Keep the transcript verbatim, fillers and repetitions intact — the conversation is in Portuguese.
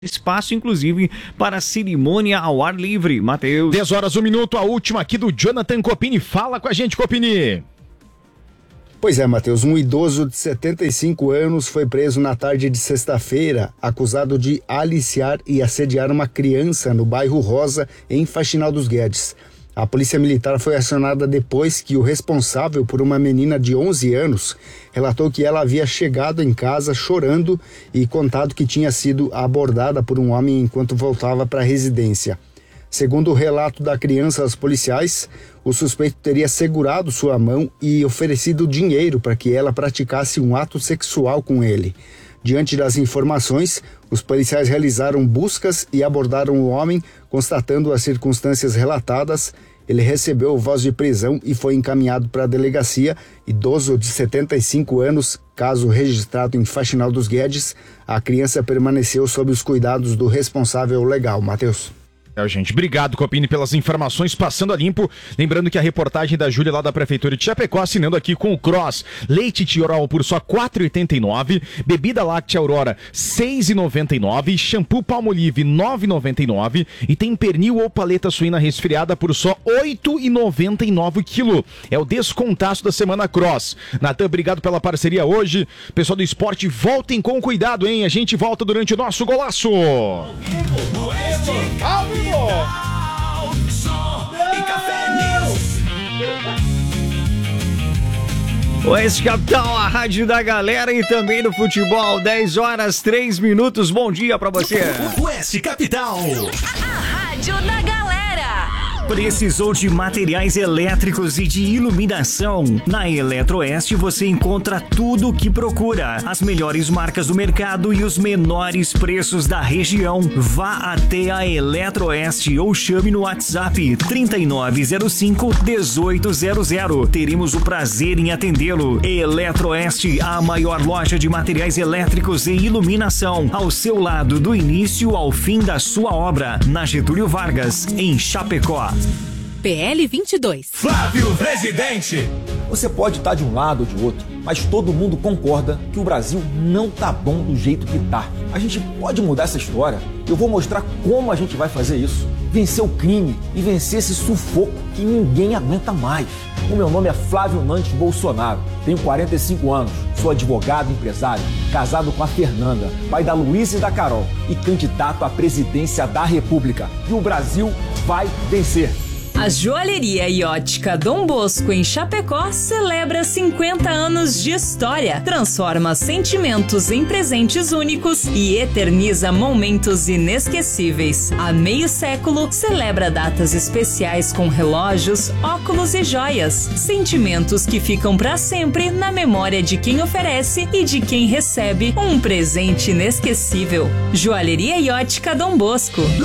espaço, inclusive, para a cerimônia ao ar livre. Matheus. dez horas, um minuto, a última aqui do Jonathan Copini. Fala com a gente, Copini. Pois é, Matheus, um idoso de setenta e cinco anos foi preso na tarde de sexta-feira, acusado de aliciar e assediar uma criança no bairro Rosa, em Faxinal dos Guedes. A polícia militar foi acionada depois que o responsável por uma menina de onze anos relatou que ela havia chegado em casa chorando e contado que tinha sido abordada por um homem enquanto voltava para a residência. Segundo o relato da criança aos policiais, o suspeito teria segurado sua mão e oferecido dinheiro para que ela praticasse um ato sexual com ele. Diante das informações, os policiais realizaram buscas e abordaram o homem, constatando as circunstâncias relatadas. Ele recebeu voz de prisão e foi encaminhado para a delegacia. Idoso de setenta e cinco anos, caso registrado em Faxinal dos Guedes. A criança permaneceu sob os cuidados do responsável legal. Matheus. É, gente, obrigado, Copini, pelas informações, passando a limpo. Lembrando que a reportagem da Júlia lá da Prefeitura de Chapecó, assinando aqui com o Cross. Leite Tioral por só quatro reais e oitenta e nove centavos, bebida láctea Aurora seis reais e noventa e nove centavos, shampoo Palmolive nove reais e noventa e nove centavos e tem pernil ou paleta suína resfriada por só oito reais e noventa e nove centavos quilo. É o descontaço da semana Cross. Natan, obrigado pela parceria hoje. Pessoal do esporte, voltem com cuidado, hein? A gente volta durante o nosso golaço. Ao vivo! Oeste Capital, a rádio da galera e também do futebol, dez horas, três minutos. Bom dia pra você. Oeste Capital, a rádio da galera. Precisou de materiais elétricos e de iluminação? Na Eletroeste você encontra tudo o que procura. As melhores marcas do mercado e os menores preços da região. Vá até a Eletroeste ou chame no WhatsApp trinta e nove zero cinco, dezoito zero zero. Teremos o prazer em atendê-lo. Eletroeste, a maior loja de materiais elétricos e iluminação. Ao seu lado, do início ao fim da sua obra. Na Getúlio Vargas, em Chapecó. P L vinte e dois. Flávio Presidente. Você pode estar de um lado ou de outro, mas todo mundo concorda que o Brasil não tá bom do jeito que tá. A gente pode mudar essa história. Eu vou mostrar como a gente vai fazer isso. Vencer o crime e vencer esse sufoco que ninguém aguenta mais. O meu nome é Flávio Nantes Bolsonaro, tenho quarenta e cinco anos, sou advogado e empresário, casado com a Fernanda, pai da Luísa e da Carol e candidato à presidência da República. E o Brasil vai vencer. A Joalheria e Ótica Dom Bosco em Chapecó celebra cinquenta anos de história, transforma sentimentos em presentes únicos e eterniza momentos inesquecíveis. Há meio século, celebra datas especiais com relógios, óculos e joias, sentimentos que ficam para sempre na memória de quem oferece e de quem recebe um presente inesquecível. Joalheria e Ótica Dom Bosco.